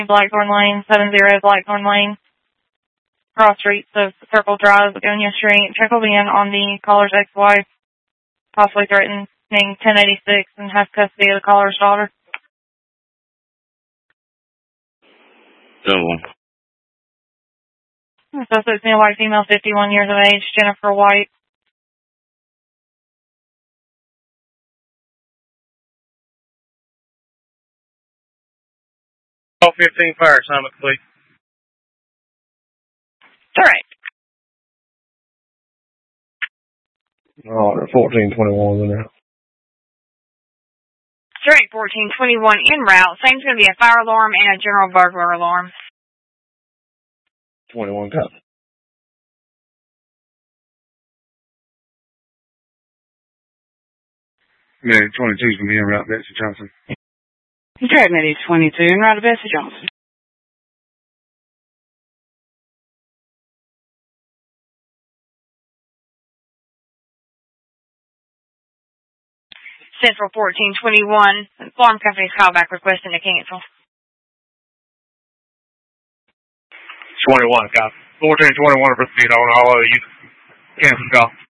Blackthorn Lane, 70 Blackthorn Lane, cross streets of Circle Drive, Begonia Street. Check will be in on the caller's ex-wife, possibly threatening 1086, and has custody of the caller's daughter. Simple. Suspect's male, white, female, 51 years of age, Jennifer White. All 15 fire assignment, please. Correct. Oh, 1421 in there. Straight 1421 en route. Same's going to be a fire alarm and a general burglar alarm. 21 copy. Yeah, 22's from here, route Betsy Johnson. Trinity 22 en route to Betsy Johnson. Central 1421. Alarm company's callback requesting to cancel. 21 copy. 1421 proceed on all of you. Cancel call.